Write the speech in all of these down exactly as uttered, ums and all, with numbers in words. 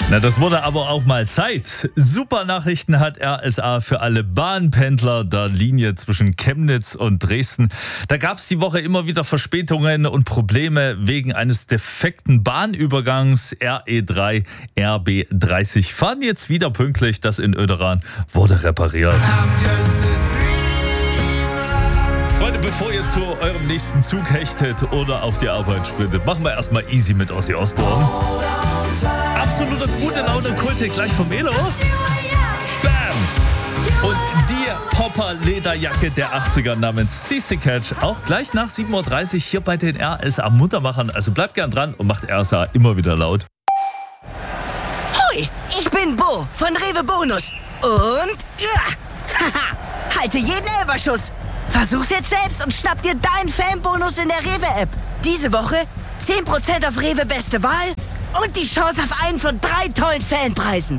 Na, das wurde aber auch mal Zeit. Super Nachrichten hat R S A für alle Bahnpendler der Linie zwischen Chemnitz und Dresden. Da gab es die Woche immer wieder Verspätungen und Probleme wegen eines defekten Bahnübergangs. R E drei R B dreißig fahren jetzt wieder pünktlich. Das in Oederan wurde repariert. Freunde, bevor ihr zu eurem nächsten Zug hechtet oder auf die Arbeit sprintet, machen wir erstmal easy mit Ozzy Osbourne. Absoluter gute Laune Kultik gleich vom Elo. Bam! Und die Popper-Lederjacke der achtziger namens C C Catch auch gleich nach sieben Uhr dreißig hier bei den R S A-Muntermachern. Also bleibt gern dran und macht R S A immer wieder laut. Hoi, ich bin Bo von Rewe Bonus. Und ja, haha, halte jeden Elberschuss. Versuch's jetzt selbst und schnapp dir deinen Fanbonus in der Rewe-App. Diese Woche zehn Prozent auf Rewe Beste Wahl und die Chance auf einen von drei tollen Fanpreisen.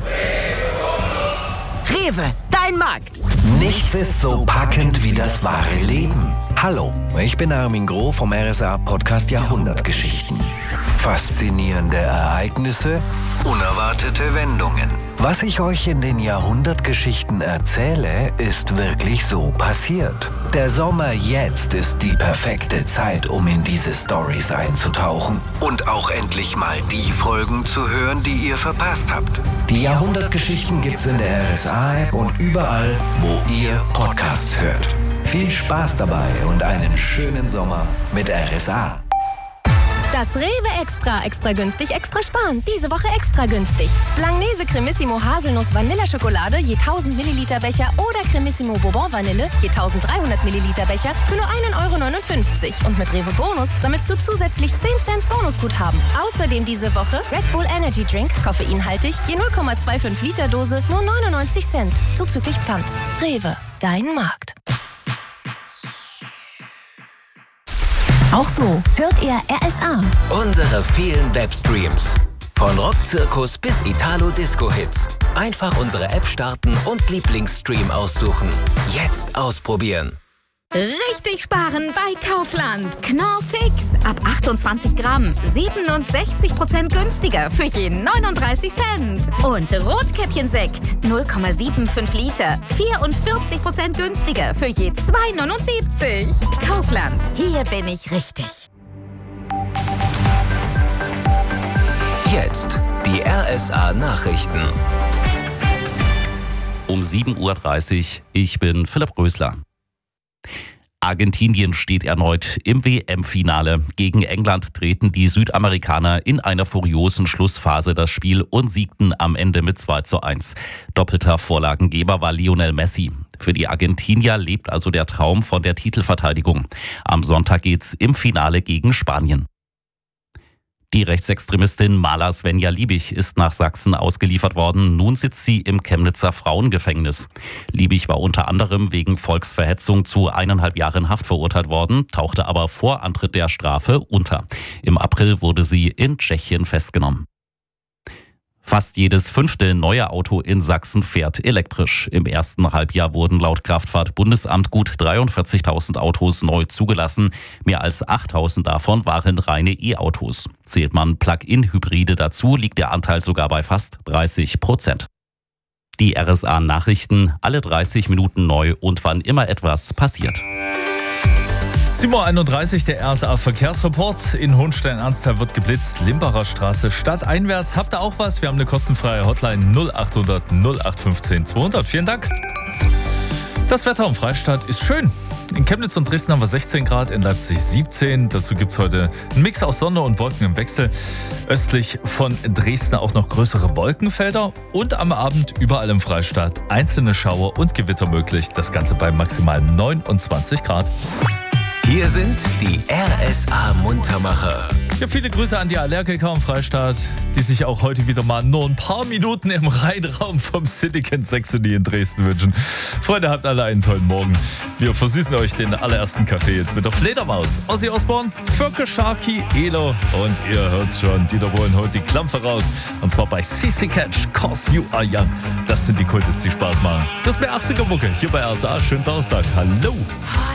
Rewe, dein Markt. Nichts ist so packend wie das wahre Leben. Hallo, ich bin Armin Groh vom R S A-Podcast Jahrhundertgeschichten. Faszinierende Ereignisse, unerwartete Wendungen. Was ich euch in den Jahrhundertgeschichten erzähle, ist wirklich so passiert. Der Sommer jetzt ist die perfekte Zeit, um in diese Storys einzutauchen und auch endlich mal die Folgen zu hören, die ihr verpasst habt. Die Jahrhundertgeschichten gibt's in der R S A-App und überall, wo ihr Podcasts hört. Viel Spaß dabei und einen schönen Sommer mit R S A. Das Rewe Extra, extra günstig, extra sparen. Diese Woche extra günstig. Langnese Cremissimo Haselnuss Vanilleschokolade je tausend Milliliter Becher oder Cremissimo Bourbon Vanille je eintausenddreihundert Milliliter Becher für nur ein Euro neunundfünfzig. Und mit Rewe Bonus sammelst du zusätzlich zehn Cent Bonusguthaben. Außerdem diese Woche Red Bull Energy Drink, koffeinhaltig, je null Komma fünfundzwanzig Liter Dose, nur neunundneunzig Cent. Zuzüglich Pfand. Rewe, dein Markt. Auch so hört ihr R S A. Unsere vielen Webstreams. Von Rockzirkus bis Italo-Disco-Hits. Einfach unsere App starten und Lieblingsstream aussuchen. Jetzt ausprobieren. Richtig sparen bei Kaufland. Knorr Fix. Ab achtundzwanzig Gramm. siebenundsechzig Prozent günstiger für je neununddreißig Cent. Und Rotkäppchensekt. null Komma fünfundsiebzig Liter. vierundvierzig Prozent günstiger für je zwei neunundsiebzig. Kaufland. Hier bin ich richtig. Jetzt die R S A-Nachrichten. Um sieben Uhr dreißig. Ich bin Philipp Rösler. Argentinien steht erneut im W M-Finale. Gegen England treten die Südamerikaner in einer furiosen Schlussphase das Spiel und siegten am Ende mit zwei zu eins. Doppelter Vorlagengeber war Lionel Messi. Für die Argentinier lebt also der Traum von der Titelverteidigung. Am Sonntag geht's im Finale gegen Spanien. Die Rechtsextremistin Mala Svenja Liebig ist nach Sachsen ausgeliefert worden. Nun sitzt sie im Chemnitzer Frauengefängnis. Liebig war unter anderem wegen Volksverhetzung zu eineinhalb Jahren Haft verurteilt worden, tauchte aber vor Antritt der Strafe unter. Im April wurde sie in Tschechien festgenommen. Fast jedes fünfte neue Auto in Sachsen fährt elektrisch. Im ersten Halbjahr wurden laut Kraftfahrtbundesamt gut dreiundvierzigtausend Autos neu zugelassen. Mehr als achttausend davon waren reine E-Autos. Zählt man Plug-in-Hybride dazu, liegt der Anteil sogar bei fast dreißig Prozent. Die R S A-Nachrichten, alle dreißig Minuten neu und wann immer etwas passiert. sieben Uhr einunddreißig, der R S A-Verkehrsreport. In Hohenstein-Ernsthal wird geblitzt. Limbacher Straße stadteinwärts. Habt ihr auch was? Wir haben eine kostenfreie Hotline null achthundert null acht fünfzehn zweihundert. Vielen Dank. Das Wetter im Freistaat ist schön. In Chemnitz und Dresden haben wir sechzehn Grad, in Leipzig siebzehn. Dazu gibt es heute einen Mix aus Sonne und Wolken im Wechsel. Östlich von Dresden auch noch größere Wolkenfelder. Und am Abend überall im Freistaat einzelne Schauer und Gewitter möglich. Das Ganze bei maximal neunundzwanzig Grad. Hier sind die R S A-Muntermacher. Ja, viele Grüße an die Allergiker im Freistaat, die sich auch heute wieder mal nur ein paar Minuten im Rheinraum vom Silicon Saxony in Dresden wünschen. Freunde, habt alle einen tollen Morgen. Wir versüßen euch den allerersten Kaffee jetzt mit der Fledermaus. Ozzy Osbourne, Völker, Sharky, Elo und ihr hört's schon, Dieter Bohlen holt die Klampfe raus. Und zwar bei C C Catch, Cause You Are Young. Das sind die Kultis, die Spaß machen. Das ist mehr achtziger Mucke hier bei R S A. Schönen Donnerstag. Hallo.